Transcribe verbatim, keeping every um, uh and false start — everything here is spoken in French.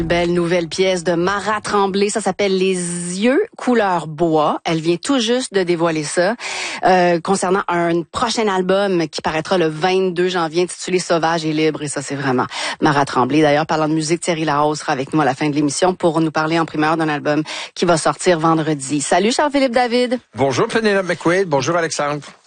Belle nouvelle pièce de Mara Tremblay, ça s'appelle Les yeux couleur bois. Elle vient tout juste de dévoiler ça euh, concernant un prochain album qui paraîtra le vingt-deux janvier intitulé Sauvage et libre, et ça c'est vraiment Mara Tremblay. D'ailleurs, parlant de musique, Thierry Larose sera avec nous à la fin de l'émission pour nous parler en primeur d'un album qui va sortir vendredi. Salut Charles-Philippe David. Bonjour Penelope McQuaid, bonjour Alexandre.